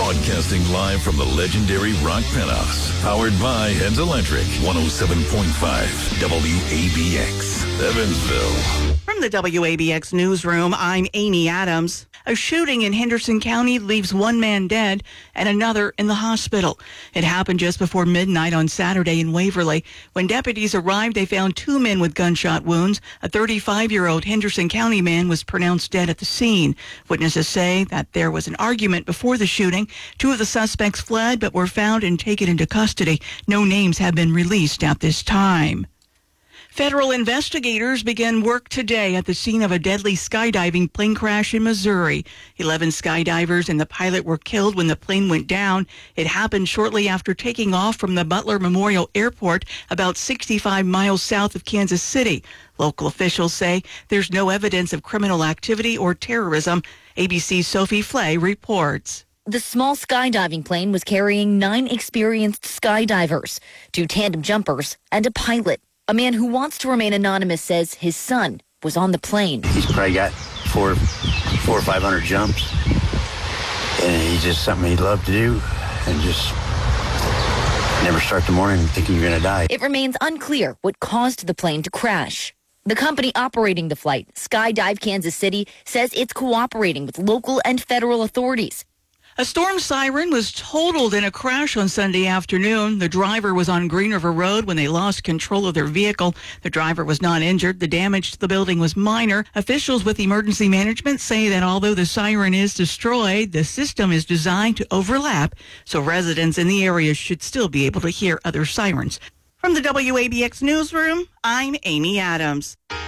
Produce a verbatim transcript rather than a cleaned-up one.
Broadcasting live from the legendary Rock Penthouse. Powered by Heads Electric. one oh seven point five W A B X, Evansville. From the W A B X newsroom, I'm Amy Adams. A shooting in Henderson County leaves one man dead and another in the hospital. It happened just before midnight on Saturday in Waverly. When deputies arrived, they found two men with gunshot wounds. A thirty-five-year-old Henderson County man was pronounced dead at the scene. Witnesses say that there was an argument before the shooting. Two of the suspects fled but were found and taken into custody. No names have been released at this time. Federal investigators began work today at the scene of a deadly skydiving plane crash in Missouri. Eleven skydivers and the pilot were killed when the plane went down. It happened shortly after taking off from the Butler Memorial Airport about sixty-five miles south of Kansas City. Local officials say there's no evidence of criminal activity or terrorism. A B C's Sophie Flay reports. The small skydiving plane was carrying nine experienced skydivers, two tandem jumpers, and a pilot. A man who wants to remain anonymous says his son was on the plane. He's probably got four, four or five hundred jumps, and he's just something he'd love to do, and just never start the morning thinking you're going to die. It remains unclear what caused the plane to crash. The company operating the flight, Skydive Kansas City, says it's cooperating with local and federal authorities. A storm siren was totaled in a crash on Sunday afternoon. The driver was on Green River Road when they lost control of their vehicle. The driver was not injured. The damage to the building was minor. Officials with emergency management say that although the siren is destroyed, the system is designed to overlap, so residents in the area should still be able to hear other sirens. From the W A B X newsroom, I'm Amy Adams.